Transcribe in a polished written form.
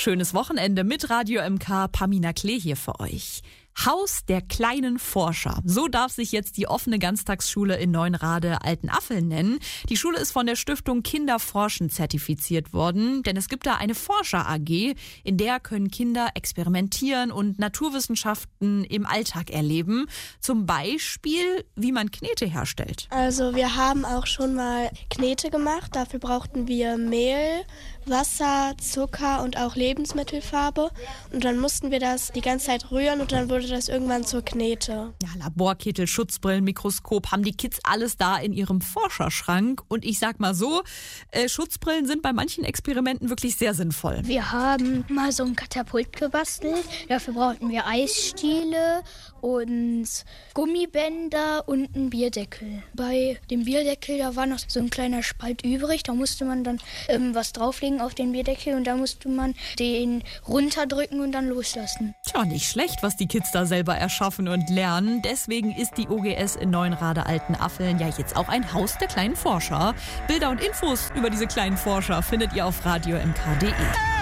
Schönes Wochenende mit Radio MK. Pamina Klee hier für euch. Haus der kleinen Forscher. So darf sich jetzt die offene Ganztagsschule in Neuenrade-Altenaffeln nennen. Die Schule ist von der Stiftung Kinderforschen zertifiziert worden, denn es gibt da eine Forscher-AG, in der können Kinder experimentieren und Naturwissenschaften im Alltag erleben. Zum Beispiel, wie man Knete herstellt. Also wir haben auch schon mal Knete gemacht. Dafür brauchten wir Mehl, Wasser, Zucker und auch Lebensmittelfarbe. Und dann mussten wir das die ganze Zeit rühren und dann wurde das irgendwann zur Knete. Ja, Laborkittel, Schutzbrillen, Mikroskop, haben die Kids alles da in ihrem Forscherschrank. Und ich sag mal so, Schutzbrillen sind bei manchen Experimenten wirklich sehr sinnvoll. Wir haben mal so ein Katapult gebastelt. Dafür brauchten wir Eisstiele und Gummibänder und einen Bierdeckel. Bei dem Bierdeckel, da war noch so ein kleiner Spalt übrig. Da musste man dann was drauflegen auf den Bierdeckel und da musste man den runterdrücken und dann loslassen. Tja, nicht schlecht, was die Kids da selber erschaffen und lernen. Deswegen ist die OGS in Neuenrade-Altenaffeln ja jetzt auch ein Haus der kleinen Forscher. Bilder und Infos über diese kleinen Forscher findet ihr auf radiomk.de.